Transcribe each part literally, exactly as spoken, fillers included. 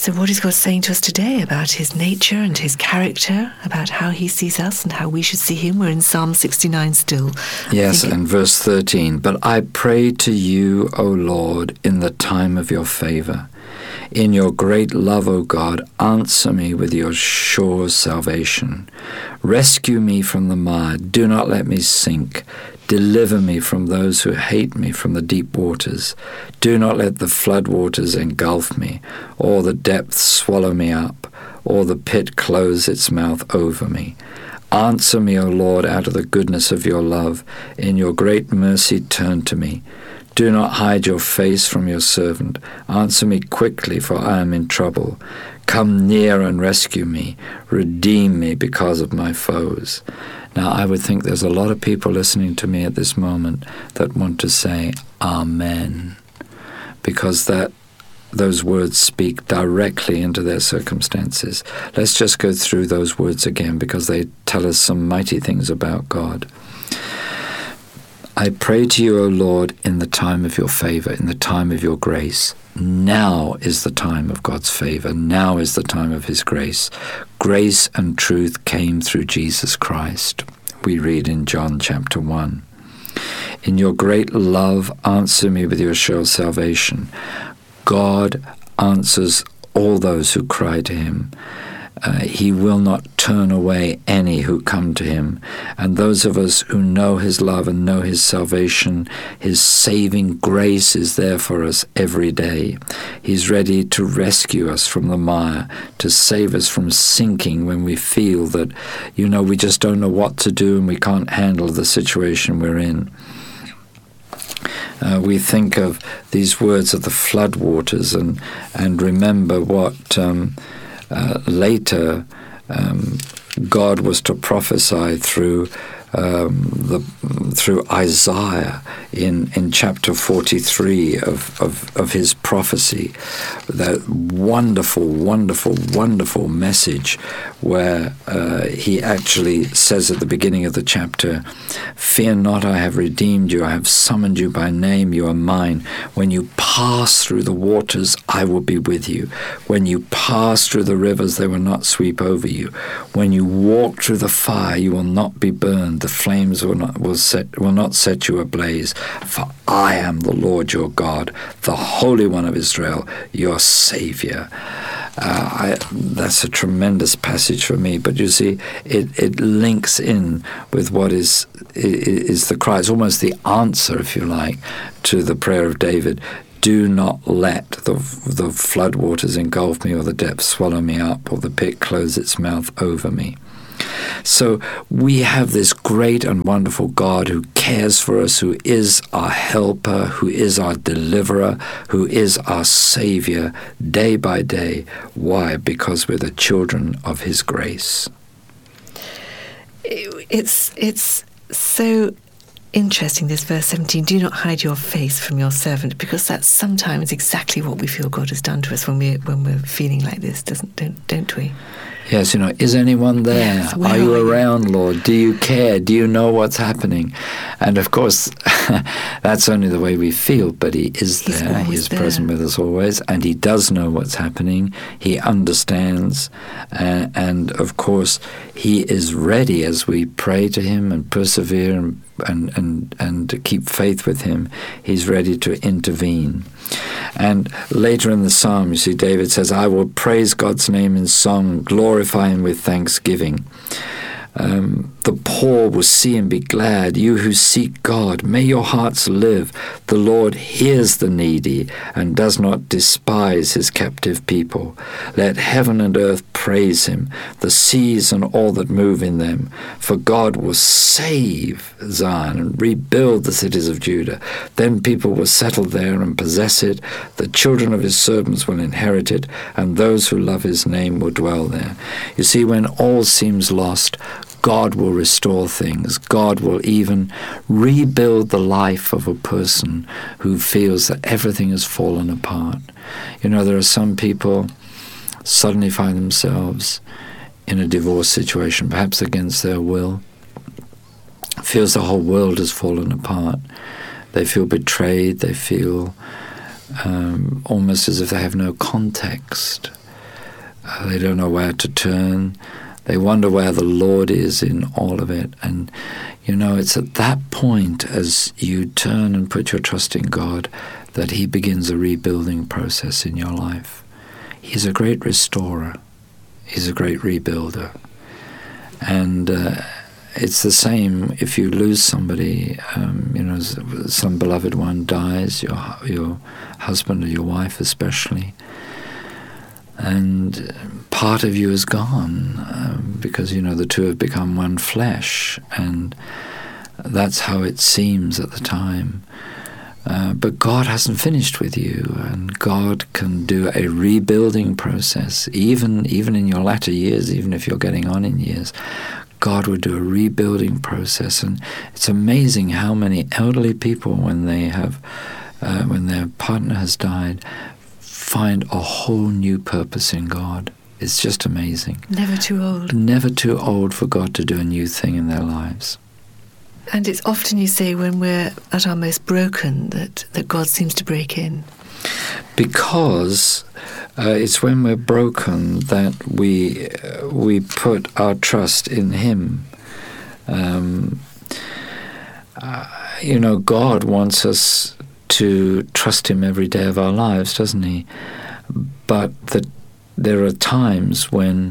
So what is God saying to us today about his nature and his character, about how he sees us and how we should see him? We're in Psalm sixty-nine still. Yes, and verse thirteen. But I pray to you, O Lord, in the time of your favor. In your great love, O God, answer me with your sure salvation. Rescue me from the mire. Do not let me sink. Deliver me from those who hate me, from the deep waters. Do not let the flood waters engulf me, or the depths swallow me up, or the pit close its mouth over me. Answer me, O Lord, out of the goodness of your love. In your great mercy turn to me. Do not hide your face from your servant. Answer me quickly, for I am in trouble. Come near and rescue me. Redeem me because of my foes. Now, I would think there's a lot of people listening to me at this moment that want to say Amen, because that those words speak directly into their circumstances. Let's just go through those words again, because they tell us some mighty things about God. I pray to you, O Lord, in the time of your favor, in the time of your grace. Now is the time of God's favor. Now is the time of his grace. Grace and truth came through Jesus Christ. We read in John chapter one. In your great love, answer me with your sure salvation. God answers all those who cry to him. Uh, he will not turn away any who come to him. And those of us who know his love and know his salvation, his saving grace is there for us every day. He's ready to rescue us from the mire, to save us from sinking when we feel that, you know, we just don't know what to do and we can't handle the situation we're in. Uh, we think of these words of the flood waters and, and remember what um, Uh, later, um, God was to prophesy through um, the through Isaiah in, in chapter forty-three of, of, of his prophecy. That wonderful, wonderful, wonderful message where uh, he actually says at the beginning of the chapter, "Fear not, I have redeemed you. I have summoned you by name. You are mine. When you pass through the waters, I will be with you. When you pass through the rivers, they will not sweep over you. When you walk through the fire, you will not be burned. The flames will not will set will not set you ablaze. For I am the Lord your God, the Holy One of Israel, your Savior." Uh, I, that's a tremendous passage for me. But you see, it, it links in with what is is the cry. It's almost the answer, if you like, to the prayer of David. Do not let the the flood waters engulf me, or the depths swallow me up, or the pit close its mouth over me. So we have this great and wonderful God who cares for us, who is our helper, who is our deliverer, who is our Savior day by day. Why? Because we're the children of his grace. It's, it's so interesting, this verse seventeen, do not hide your face from your servant, because that's sometimes exactly what we feel God has done to us when we're, when we're feeling like this, doesn't, don't, don't we? Yes, you know, is anyone there? Yes, are you are you? around, Lord? Do you care? Do you know what's happening? And of course, that's only the way we feel, but he is He's there. He's there. present with us always, and he does know what's happening. He understands, uh, and of course, he is ready as we pray to him and persevere and and and, and to keep faith with him. He's ready to intervene. And later in the psalm, you see, David says, "I will praise God's name in song, glorify him with thanksgiving. Um, the poor will see and be glad. You who seek God, may your hearts live. The Lord hears the needy and does not despise his captive people. Let heaven and earth praise him, the seas and all that move in them. For God will save Zion and rebuild the cities of Judah. Then people will settle there and possess it. The children of his servants will inherit it, and those who love his name will dwell there." You see, when all seems lost, God will restore things. God will even rebuild the life of a person who feels that everything has fallen apart. You know, there are some people suddenly find themselves in a divorce situation, perhaps against their will. Feels the whole world has fallen apart. They feel betrayed. They feel um, almost as if they have no context. Uh, they don't know where to turn. They wonder where the Lord is in all of it. And, you know, it's at that point, as you turn and put your trust in God, that he begins a rebuilding process in your life. He's a great restorer. He's a great rebuilder. And uh, it's the same if you lose somebody, um, you know, some beloved one dies, your your husband or your wife especially, and part of you is gone um, because, you know, the two have become one flesh, and that's how it seems at the time. Uh, but God hasn't finished with you, and God can do a rebuilding process, even even in your latter years, even if you're getting on in years. God will do a rebuilding process, and it's amazing how many elderly people, when they have, uh, when their partner has died, find a whole new purpose in God. It's just amazing. Never too old. Never too old for God to do a new thing in their lives. And it's often, you say, when we're at our most broken that, that God seems to break in. Because uh, it's when we're broken that we uh, we put our trust in Him. Um, uh, you know, God wants us to trust Him every day of our lives, doesn't He? But that there are times when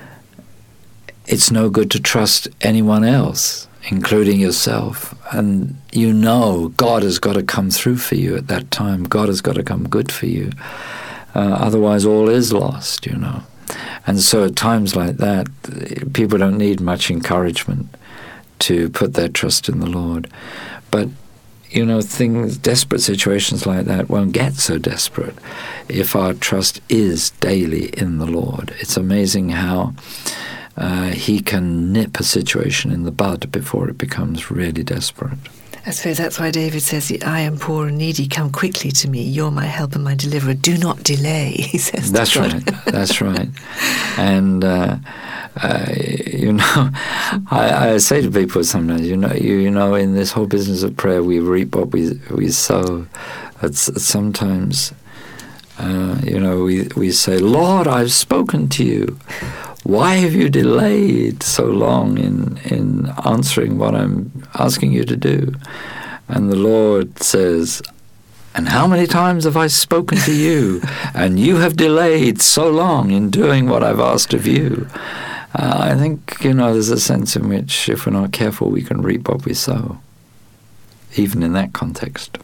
it's no good to trust anyone else, including yourself. And you know God has got to come through for you at that time. God has got to come good for you. Uh, otherwise, all is lost, you know. And so at times like that, people don't need much encouragement to put their trust in the Lord. But, you know, things, desperate situations like that won't get so desperate if our trust is daily in the Lord. It's amazing how Uh, he can nip a situation in the bud before it becomes really desperate. I suppose that's why David says, I am poor and needy, come quickly to me. You're my help and my deliverer. Do not delay, he says. That's to God. right. That's right. And, uh, uh, you know, I, I say to people sometimes, you know, you, you know, in this whole business of prayer, we reap what we, we sow. It's, it's sometimes, uh, you know, we, we say, Lord, I've spoken to you. Why have you delayed so long in, in answering what I'm asking you to do? And the Lord says, and how many times have I spoken to you, and you have delayed so long in doing what I've asked of you? Uh, I think, you know, there's a sense in which, if we're not careful, we can reap what we sow, even in that context.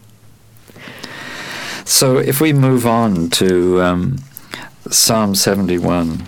So if we move on to um, Psalm seventy-one,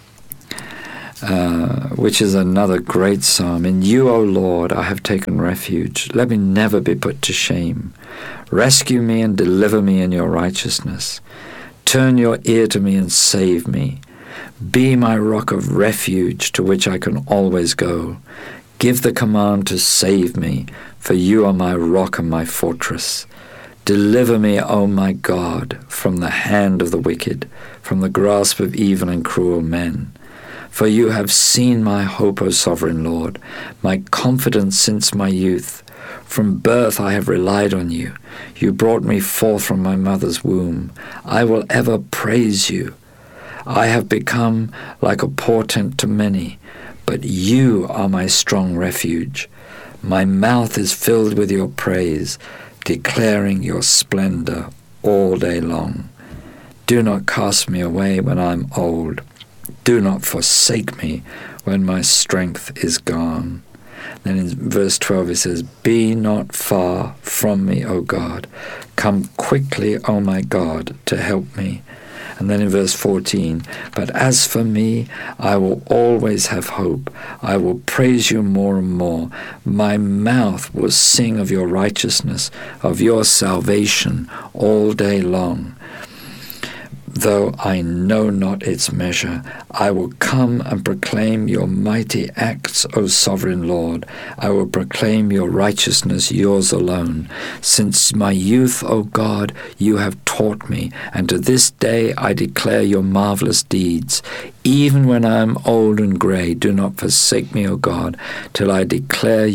Uh, which is another great psalm. In you, O Lord, I have taken refuge. Let me never be put to shame. Rescue me and deliver me in your righteousness. Turn your ear to me and save me. Be my rock of refuge to which I can always go. Give the command to save me, for you are my rock and my fortress. Deliver me, O my God, from the hand of the wicked, from the grasp of evil and cruel men. For you have seen my hope, O sovereign Lord, my confidence since my youth. From birth I have relied on you. You brought me forth from my mother's womb. I will ever praise you. I have become like a portent to many, but you are my strong refuge. My mouth is filled with your praise, declaring your splendor all day long. Do not cast me away when I am old. Do not forsake me when my strength is gone. Then in verse twelve it says, Be not far from me, O God. Come quickly, O my God, to help me. And then in verse fourteen, But as for me, I will always have hope. I will praise you more and more. My mouth will sing of your righteousness, of your salvation all day long. Though I know not its measure, I will come and proclaim your mighty acts, O sovereign Lord. I will proclaim your righteousness, yours alone. Since my youth, O God, you have taught me, and to this day I declare your marvelous deeds. Even when I am old and grey, do not forsake me, O God, till I declare your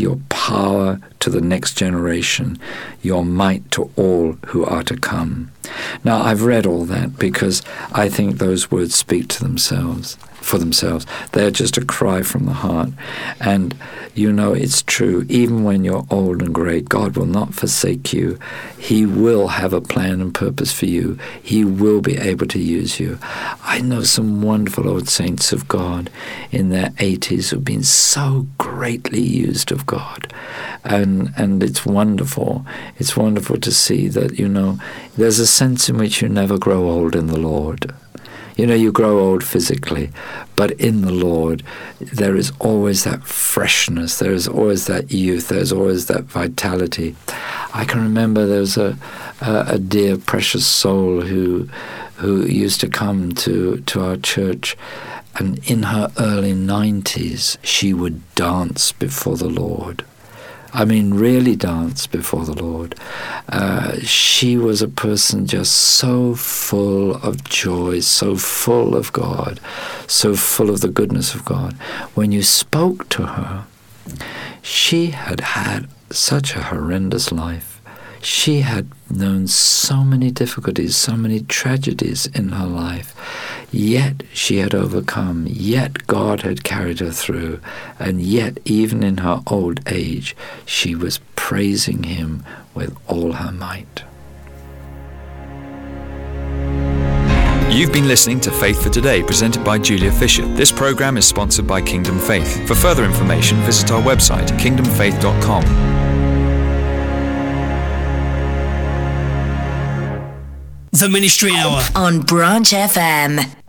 power to the next generation, your might to all who are to come. Now, I've read all that because I think those words speak to themselves, for themselves. They're just a cry from the heart. And, you know, it's true. Even when you're old and grey, God will not forsake you. He will have a plan and purpose for you. He will be able to use you. I know some wonderful old saints of God in their eighties who've been so greatly used of God. And and it's wonderful. It's wonderful to see that, you know, there's a sense in which you never grow old in the Lord. You know, you grow old physically, but in the Lord, there is always that freshness. There is always that youth. There's always that vitality. I can remember there was a, a, a dear, precious soul who who used to come to, to our church, and in her early nineties, she would dance before the Lord. I mean, really dance before the Lord. Uh, she was a person just so full of joy, so full of God, so full of the goodness of God. When you spoke to her, she had had such a horrendous life. She had known so many difficulties, so many tragedies in her life, yet she had overcome, yet God had carried her through, and yet even in her old age, she was praising Him with all her might. You've been listening to Faith for Today, presented by Julia Fisher. This program is sponsored by Kingdom Faith. For further information, visit our website, kingdom faith dot com. The Ministry Hour on Branch F M.